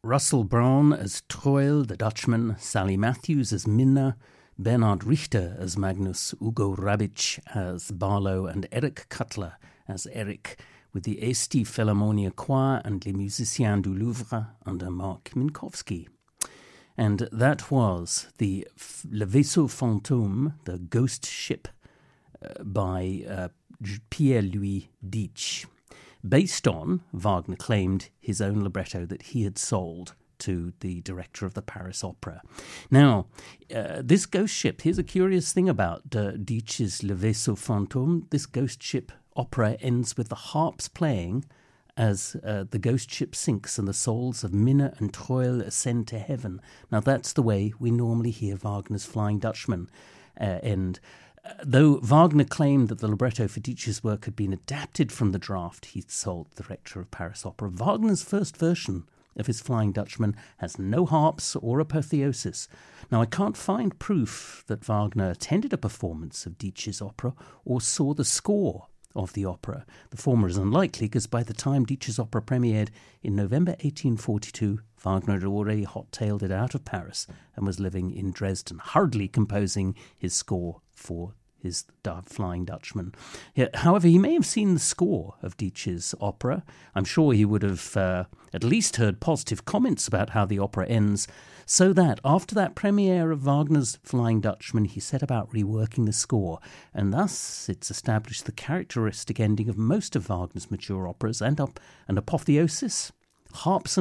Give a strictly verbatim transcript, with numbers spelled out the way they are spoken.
Russell Brown as Troil the Dutchman, Sally Matthews as Minna, Bernhard Richter as Magnus, Ugo Rabic as Barlow, and Eric Cutler as Eric, with the Esti Philharmonia Choir and Les Musiciens du Louvre under Mark Minkowski. And that was the Le Vaisseau Fantôme, the Ghost Ship, uh, by uh, Pierre-Louis Dietsch, based on, Wagner claimed, his own libretto that he had sold to the director of the Paris Opera. Now, uh, this ghost ship, here's a curious thing about uh, Dietsch's Le Vaisseau Fantôme. This ghost ship opera ends with the harps playing as uh, the ghost ship sinks and the souls of Minna and Troil ascend to heaven. Now, that's the way we normally hear Wagner's Flying Dutchman uh, end. Though Wagner claimed that the libretto for Dietsch's work had been adapted from the draft he'd sold the director of Paris Opera, Wagner's first version of his Flying Dutchman has no harps or apotheosis. Now, I can't find proof that Wagner attended a performance of Dietsch's opera or saw the score of the opera. The former is unlikely because by the time Dietsch's opera premiered in November eighteen forty-two, Wagner had already hot-tailed it out of Paris and was living in Dresden, hurriedly composing his score for his Flying Dutchman. Yeah, however, he may have seen the score of Dietsch's opera. I'm sure he would have uh, at least heard positive comments about how the opera ends, so that after that premiere of Wagner's Flying Dutchman, he set about reworking the score, and thus it's established the characteristic ending of most of Wagner's mature operas and up an apotheosis, harps and